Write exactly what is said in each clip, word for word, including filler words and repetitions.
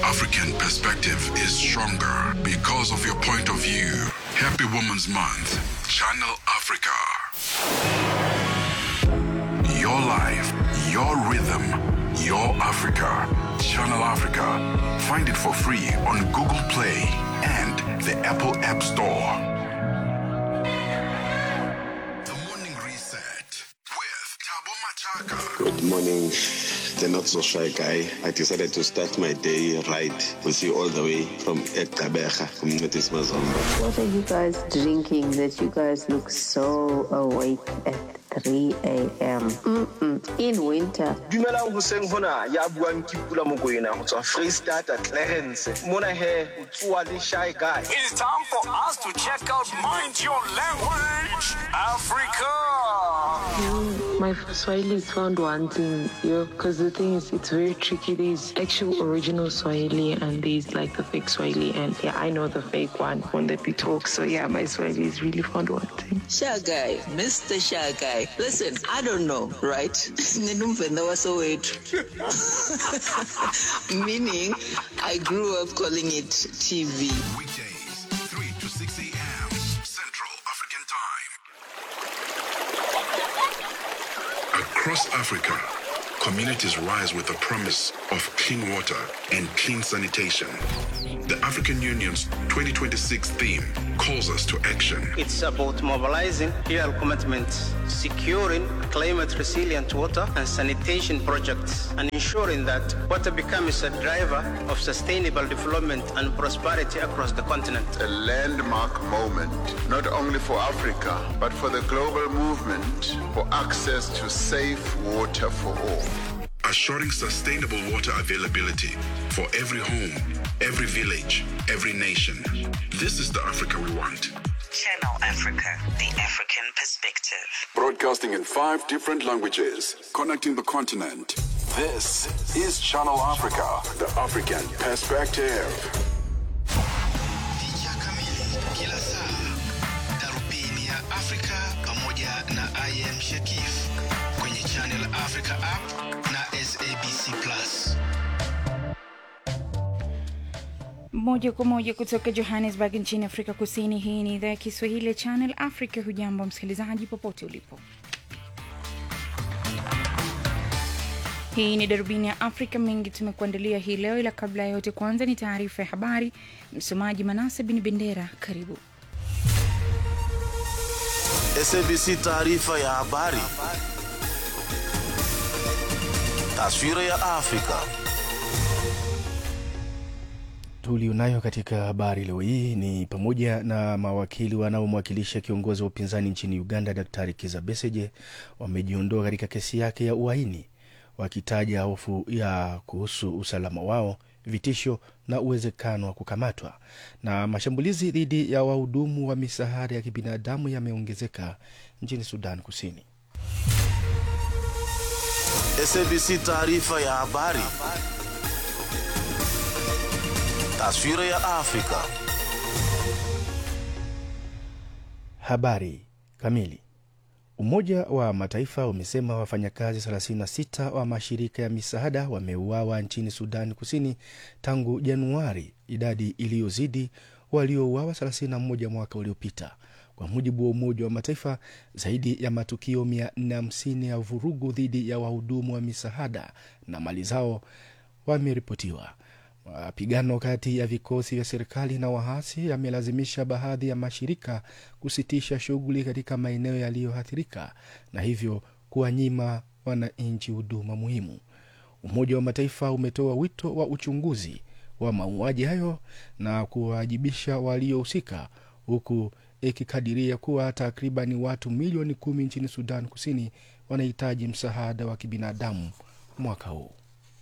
African perspective is stronger because of your point of view. Happy Women's Month. Channel Africa. Your life, your rhythm, your Africa. Channel Africa. Find it for free on Google Play and the Apple App Store. The Morning Reset with Thabo Machaka. Good morning, the not so shy guy. I decided to start my day right with you all the way from Ekabeja, Community Mazomba. What are you guys drinking that you guys look so awake at three a.m. Mm-mm. In winter? Dumelang hoseng hona ya buang ke Pula Mokoena go tswa Freestata Clarence. Mona he utswa le shy guy. It's time for us to check out Mind Your Language Africa. Mm, my Swahili is found wanting, yo, because the thing is, it's very tricky. There's actual original Swahili and there's like the fake Swahili, and yeah, I know the fake one when that we talk. So yeah, my Swahili is really found wanting. Shy guy, Mister Shy guy. Listen, I don't know, right? Meaning, I grew up calling it T V. Weekdays, three to six a.m. Central African Time. Across Africa, communities rise with the promise of clean water and clean sanitation. The African Union's twenty twenty-six theme calls us to action. It's about mobilizing real commitments, securing climate-resilient water and sanitation projects, and ensuring that water becomes a driver of sustainable development and prosperity across the continent. A landmark moment, not only for Africa, but for the global movement for access to safe water for all. Assuring sustainable water availability for every home, every village, every nation. This is the Africa we want. Channel Africa, the African perspective. Broadcasting in five different languages, connecting the continent. This is Channel Africa, the African perspective. Picha kamili kila saa. Darubini ya Afrika pamoja na I am Shakif kwenye Channel Africa app na S A B C Plus. Moja kwa moja kutoka Johannesburg nchini Afrika Kusini. Hii ni idhaa ya Kiswahili ya Channel Africa. Hujambo msikilizaji popote ulipo. Hii ni darubini ya Afrika, mengi tumekuandalia hii leo, ila kabla ya yote kwanza ni taarifa ya habari. Msomaji Manase bin Bendera, karibu. S A B C taarifa ya habari. Taswira ya Afrika. Tulionayo katika habari leo hii ni pamoja na mawakili wanaomwakilisha kiongozi wa upinzani nchini Uganda Daktari Kizza Besigye wamejiondoa katika kesi yake ya uhaini, wakitaja hofu ya kuhusu usalama wao, vitisho na uwezekano wa kukamatwa. Na mashambulizi dhidi ya wahudumu wa misaada ya kibinadamu yameongezeka nchini Sudan Kusini. S A B C taarifa ya habari. Taswira ya Afrika. Habari kamili. Umoja wa Mataifa umesema wafanyakazi thelathini na sita wa mashirika ya misaada wameuawa nchini Sudan Kusini tangu Januari, idadi iliyozidi waliouawa thelathini na moja mwaka uliopita. Kwa mujibu wa Umoja wa Mataifa, zaidi ya matukio mia nne hamsini ya vurugu dhidi ya wahudumu wa misaada na mali zao wameripotiwa. Mapigano kati ya vikosi vya serikali na waasi yamelazimisha baadhi ya mashirika kusitisha shughuli katika maeneo yaliyoathirika na hivyo kuwanyima wananchi huduma muhimu. Umoja wa Mataifa umetoa wito wa uchunguzi wa mauaji hayo na kuwajibisha waliohusika, huku ikikadiria kuwa takriban watu milioni kumi nchini Sudan Kusini wanahitaji msaada wa kibinadamu mwaka huu.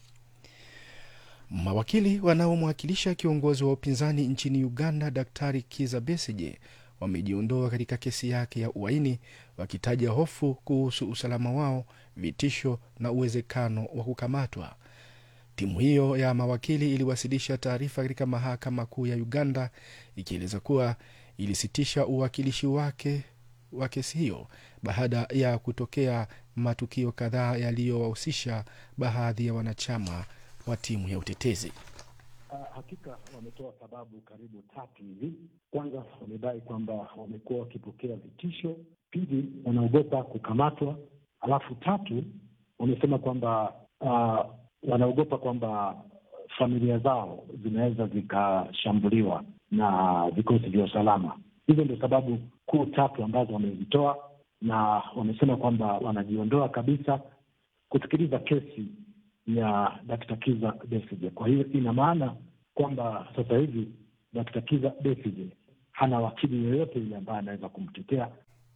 Mawakili wanaomwakilisha kiongozi wa upinzani nchini Uganda Daktari Kizza Besigye wamejiondoa katika kesi yake ya uhaini, wakitaja hofu kuhusu usalama wao, vitisho na uwezekano wa kukamatwa. Timu hiyo ya mawakili iliwasilisha taarifa katika mahakama kuu ya Uganda ikieleza kuwa ilisitisha uwakilishi wake wa kesi hiyo baada ya kutokea matukio kadhaa yaliyowahusisha baadhi ya wanachama wa timu ya utetezi. Uh, hakika wametoa sababu karibu tatu hivi. Kwanza, wamedai kwamba wamekuwa wakipokea vitisho. Pili, wanaogopa kukamatwa. Alafu tatu, wamesema kwamba uh, wanaogopa kwamba familia zao zinaweza zikashambuliwa na vikosi vya usalama. Hizo ndio sababu kuu tatu ambazo wamezitoa, na wamesema kwamba wanajiondoa kabisa kusikiliza kesi ya Daktari Kizza Besigye. Kwa hiyo ina maana kwamba sasa hivi Daktari Kizza Besigye hana wakili yoyote yule ambaye anaweza kumtetea.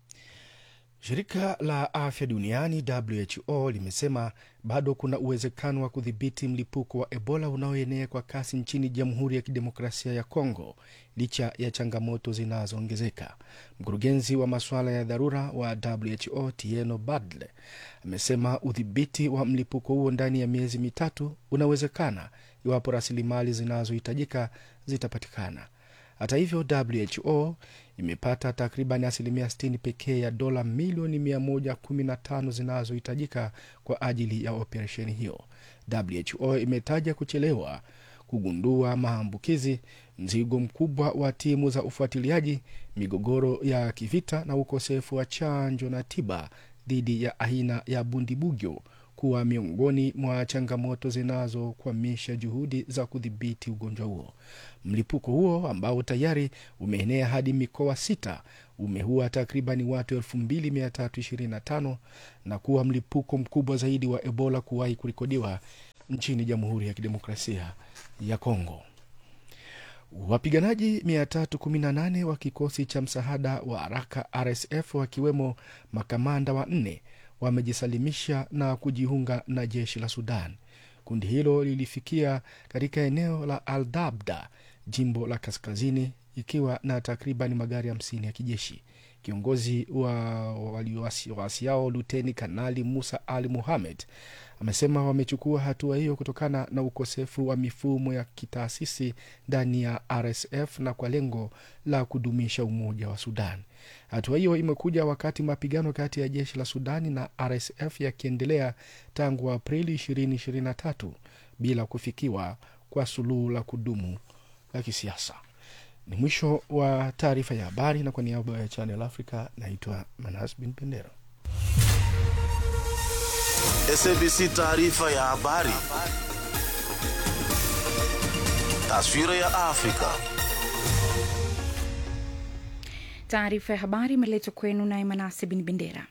Shirika la Afya Duniani W H O limesema bado kuna uwezekano wa kudhibiti mlipuko wa Ebola unaoenea kwa kasi nchini Jamhuri ya Kidemokrasia ya Kongo licha ya changamoto zinazoongezeka. Mkurugenzi wa masuala ya dharura wa W H O Tieno Badle amesema udhibiti wa mlipuko huo ndani ya miezi mitatu unawezekana iwapo rasilimali zinazohitajika zitapatikana. Hata hivyo, W H O imepata takriban asilimia sitini pekee ya dola milioni mia moja kumi na tano zinazohitajika kwa ajili ya operesheni hiyo. W H O imetaja kuchelewa kugundua maambukizi, mzigo mkubwa wa timu za ufuatiliaji, migogoro ya kivita na ukosefu wa chanjo na tiba dhidi ya aina ya bundibugyo kuwa miongoni mwa changamoto zinazokwamisha juhudi za kudhibiti ugonjwa huo. Mlipuko huo ambao tayari umeenea hadi mikoa sita umeua takriban watu elfu mbili mia tatu ishirini na tano na kuwa mlipuko mkubwa zaidi wa Ebola kuwahi kurekodiwa nchini Jamhuri ya Kidemokrasia ya Kongo. Wapiganaji mia tatu kumi na nane wa kikosi cha msaada wa haraka R S F wakiwemo makamanda wa nne wamejisalimisha na kujiunga na jeshi la Sudan. Kundi hilo lilifikia katika eneo la Al-Dabda, jimbo la kaskazini, ikiwa na takriban magari hamsini ya kijeshi. Kiongozi wa waliowasiao Luteni Kanali Musa Ali Mohamed amesema wamechukua hatua hiyo kutokana na ukosefu wa mifumo ya kitaasisi ndani ya R S F na kwa lengo la kudumisha umoja wa Sudan. Hatua hiyo imekuja wakati mapigano kati ya jeshi la Sudani na R S F yakiendelea tangu Aprili ishirini ishirini na tatu bila kufikiwa kwa suluhu la kudumu la kisiasa. Ni mwisho wa taarifa ya habari, na kwa niaba ya Channel Africa naitwa Manas bin Bendera. S A B C taarifa ya habari. Taswira ya Afrika. Taarifa ya habari imeletwa kwenu na Manas bin Bendera.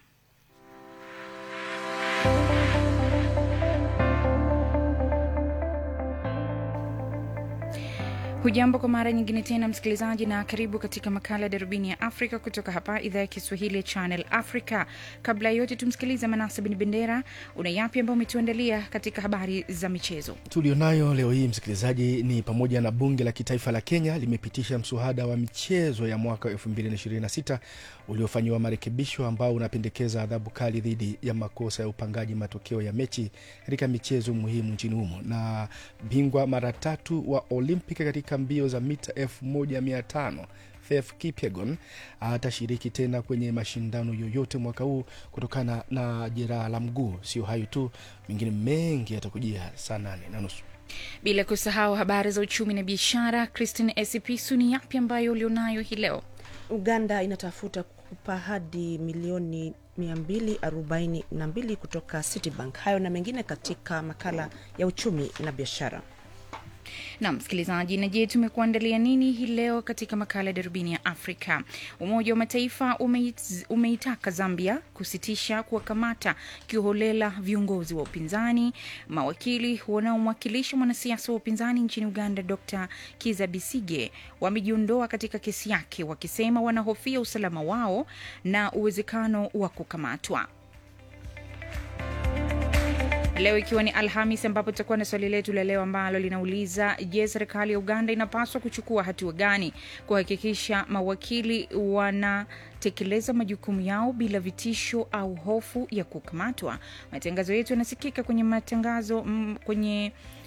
Hujambo kwa mara nyingine tena msikilizaji, na karibu katika makala ya Darubini ya Afrika kutoka hapa idhaa ya Kiswahili ya Channel Africa. Kabla yote tumsikilize Manase bin Bendera, una yapi ambao umetuandalia katika habari za michezo? Tulionayo leo hii msikilizaji ni pamoja na bunge la kitaifa la Kenya limepitisha mswada wa michezo ya mwaka elfu mbili ishirini na sita uliofanywa marekebisho ambao unapendekeza adhabu kali dhidi ya makosa ya upangaji matokeo ya mechi katika michezo muhimu nchini humo. Na bingwa mara tatu wa Olympic katika mbio za mita elfu moja mia tano Faith Kipyegon atashiriki tena kwenye mashindano yoyote mwaka huu kutokana na jeraha la mguu. Sio hayo tu, mengine mengi yatakujia saa nane na nusu. Bila kusahau habari za uchumi na biashara. Christine Esipisu, ni yapi ambayo ulionayo hii leo? Uganda inatafuta kukupa hadi milioni mia mbili arobaini na mbili kutoka Citibank. Hayo na mengine katika makala ya uchumi na biashara. Na msikilizaji, na je, tumekuandalia nini hii leo katika makala ya Darubini ya Afrika? Umoja wa Mataifa umeit, umeitaka Zambia kusitisha kuwakamata kiholela viongozi wa upinzani. Mawakili wanaomwakilisha mwanasiasa wa upinzani nchini Uganda Daktari Kizza Besigye wamejiondoa katika kesi yake, wakisema wanahofia usalama wao na uwezekano wa kukamatwa. Leo ikiwa ni Alhamis, ambapo tutakuwa na swali letu la leo ambalo linauliza, je, serikali ya Uganda inapaswa kuchukua hatua gani kuhakikisha mawakili wanatekeleza majukumu yao bila vitisho au hofu ya kukamatwa? Matangazo yetu yanasikika kwenye matangazo m, kwenye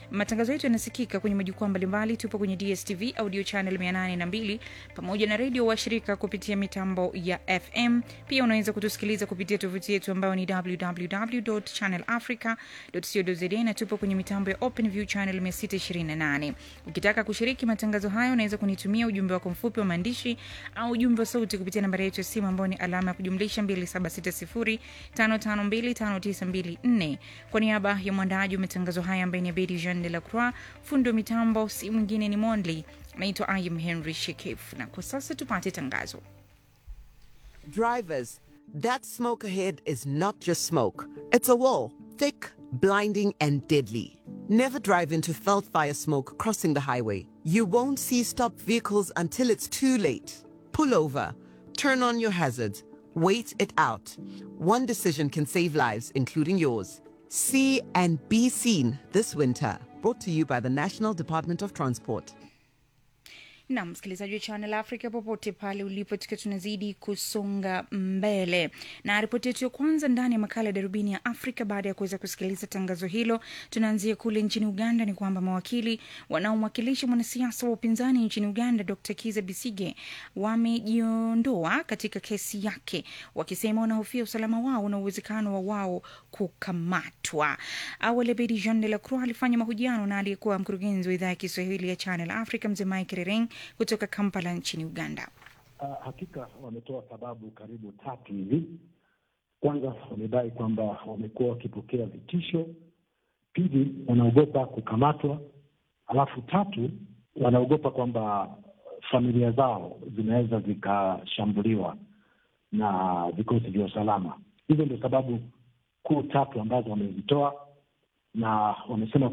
Matangazo yetu yanasikika kwenye majukwaa mbalimbali. Tupo kwenye D S T V audio channel mia nane na mbili pamoja na radio washirika kupitia mitambo ya F M. Pia unaweza kutusikiliza kupitia tovuti yetu ambayo ni w w w dot channel africa dot co dot z a, na tupo kwenye mitambo ya OpenView channel mia sita ishirini na nane. Ukitaka kushiriki matangazo hayo, unaweza kunitumia ujumbe wako mfupi wa maandishi au ujumbe wa sauti kupitia nambari yetu ya simu ambayo ni alama ya kujumlisha mbili saba sita sifuri tano tano mbili tano tisa mbili nne. Kwa niaba ya mwandaji wa matangazo haya ambaye ni Abedi Jean de la Croix, fundi wa mitambo si mwingine ni Mondli. Naitwa Ayim Henry Shekif, na kwa sasa tupate tangazo. Drivers, that smoke ahead is not just smoke. It's a wall, thick, blinding and deadly. Never drive into felt fire smoke crossing the highway. You won't see stopped vehicles until it's too late. Pull over, turn on your hazards, wait it out. One decision can save lives, including yours. See and be seen this winter. Brought to you by the National Department of Transport. Na msikilizaji wa Channel Africa popote pale ulipo, tukiwa tunazidi kusonga mbele na ripoti yetu ya kwanza ndani ya makala ya Darubini ya Afrika. Baada ya kuweza kusikiliza tangazo hilo, tunaanzia kule nchini Uganda. Ni kwamba mawakili wanaomwakilisha mwanasiasa wa upinzani nchini Uganda Doctor Kizza Besigye wamejiondoa katika kesi yake, wakisema wanahofia usalama wao na uwezekano wa wao kukamatwa. Awali Bedi Jean de la Croix alifanya mahojiano na aliyekuwa mkurugenzi wa idhaa ya Kiswahili ya Channel Africa Mzee Mike Rereng kutoka Kampala nchini Uganda. Uh, hakika wametoa sababu karibu tatu hivi. Kwanza, wamedai kwamba wamekuwa wakipokea vitisho. Pili, wanaogopa kukamatwa. Alafu tatu, wanaogopa kwamba familia zao zinaweza zikashambuliwa na vikosi vya usalama. Hizo ndio sababu kuu tatu ambazo wamezitoa, na wamesema